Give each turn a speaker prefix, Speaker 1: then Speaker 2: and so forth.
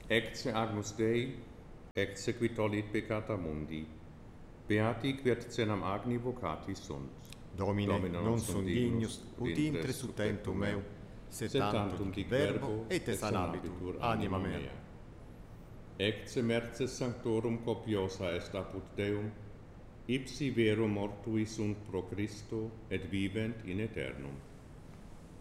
Speaker 1: Ecce Agnus Dei, ecce qui tollit peccata mundi. Beati quercenam agni vocati sunt.
Speaker 2: Domine, non sunt dignus, ut intre su tentum meu, sed tantum dic verbo, et sanabitur anima mea.
Speaker 1: Ecce merces sanctorum copiosa est apud Deum, ipsi vero mortui sunt pro Christo, et vivent in aeternum.